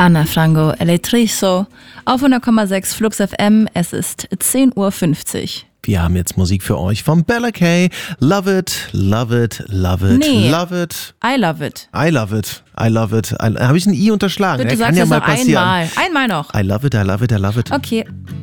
Ana Frango Electrizo auf 100,6 Flux FM. Es ist 10:50 Uhr. Wir haben jetzt Musik für euch von Bella Kay. Love it, love it, love it, Nee. love it. I love it. I love it, I love it. Habe ich ein I unterschlagen? Bitte Kann sagst ja das mal noch passieren. einmal. Einmal noch. I love it, I love it, I love it. Okay.